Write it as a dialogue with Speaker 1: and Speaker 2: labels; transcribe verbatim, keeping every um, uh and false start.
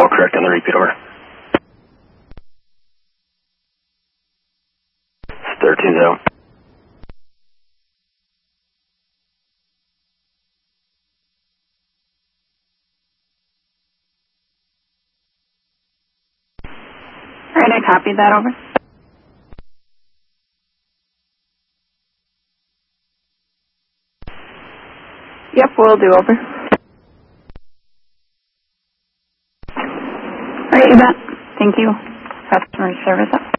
Speaker 1: all correct on the repeat, over. Star two zero.
Speaker 2: All right, I copied that, over. Yep, will do, over. All right, you bet. Thank you. Customer service up.